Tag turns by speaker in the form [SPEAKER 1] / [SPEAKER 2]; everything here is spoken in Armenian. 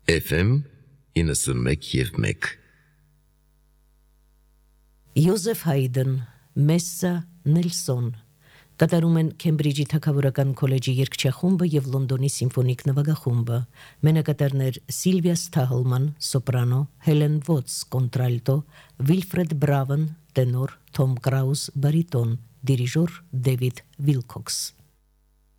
[SPEAKER 1] FM 91.1
[SPEAKER 2] Յոզեֆ Հայդն, Մեսսա Նելսոն կատարում են Քեմբրիջի թագավորական քոլեջի երգչախումբը եւ Լոնդոնի սիմֆոնիկ նվագախումբը։ Մենակատարներ Սիլվիա Սթահլման, սոպրանո, Հելեն Վոտս, կոնտրալտո, Վիլֆրեդ Բրավեն, տենոր, Թոմ Կրաուս, բարիտոն, դիրիժոր Դեվիդ Վիլքոքս։